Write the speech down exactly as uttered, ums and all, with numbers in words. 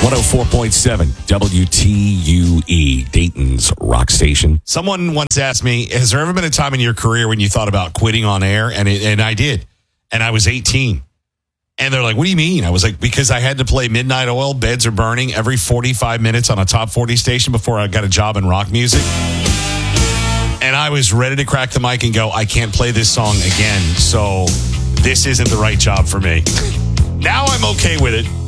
one oh four point seven W T U E, Dayton's rock station. Someone once asked me, has there ever been a time in your career when you thought about quitting on air? And it, and I did. And I was eighteen. And they're like, what do you mean? I was like, because I had to play Midnight Oil, Beds Are Burning, every forty-five minutes on a top forty station before I got a job in rock music. And I was ready to crack the mic and go, I can't play this song again. So this isn't the right job for me. Now I'm okay with it.